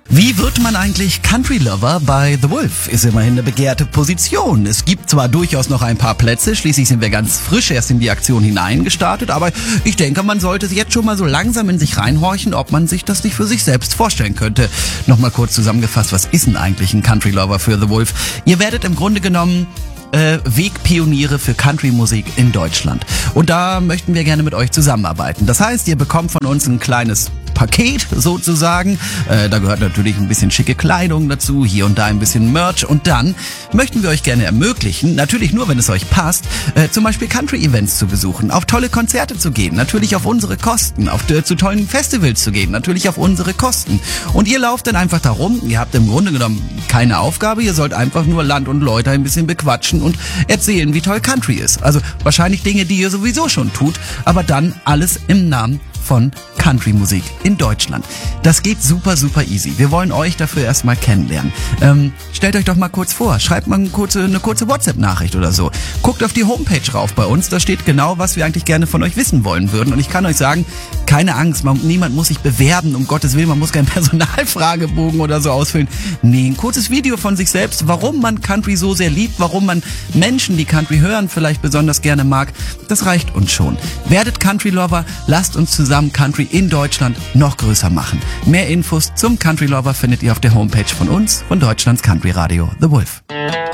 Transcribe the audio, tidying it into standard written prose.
Wie wird man eigentlich Country Lover bei The Wolf? Ist immerhin eine begehrte Position. Es gibt zwar durchaus noch ein paar Plätze, schließlich sind wir ganz frisch erst in die Aktion hineingestartet, aber ich denke, man sollte jetzt schon mal so langsam in sich reinhorchen, ob man sich das nicht für sich selbst vorstellen könnte. Nochmal kurz zusammengefasst, was ist denn eigentlich ein Country Lover für The Wolf? Ihr werdet im Grunde genommen Wegpioniere für Country-Musik in Deutschland. Und da möchten wir gerne mit euch zusammenarbeiten. Das heißt, ihr bekommt von uns ein kleines Paket sozusagen. Da gehört natürlich ein bisschen schicke Kleidung dazu, hier und da ein bisschen Merch. Und dann möchten wir euch gerne ermöglichen, natürlich nur, wenn es euch passt, zum Beispiel Country-Events zu besuchen, auf tolle Konzerte zu gehen, natürlich auf unsere Kosten, zu tollen Festivals zu gehen, natürlich auf unsere Kosten. Und ihr lauft dann einfach da rum, ihr habt im Grunde genommen keine Aufgabe, ihr sollt einfach nur Land und Leute ein bisschen bequatschen und erzählen, wie toll Country ist. Also wahrscheinlich Dinge, die ihr sowieso schon tut, aber dann alles im Namen von Country-Musik in Deutschland. Das geht super, super easy. Wir wollen euch dafür erstmal kennenlernen. Stellt euch doch mal kurz vor, schreibt mal eine kurze WhatsApp-Nachricht oder so. Guckt auf die Homepage rauf bei uns, da steht genau, was wir eigentlich gerne von euch wissen wollen würden. Und ich kann euch sagen, keine Angst, niemand muss sich bewerben, um Gottes Willen, man muss keinen Personalfragebogen oder so ausfüllen. Nee, ein kurzes Video von sich selbst, warum man Country so sehr liebt, warum man Menschen, die Country hören, vielleicht besonders gerne mag, das reicht uns schon. Werdet Country-Lover, lasst uns zusammen Country in Deutschland noch größer machen. Mehr Infos zum Country Lover findet ihr auf der Homepage von uns, von Deutschlands Country Radio, The Wolf.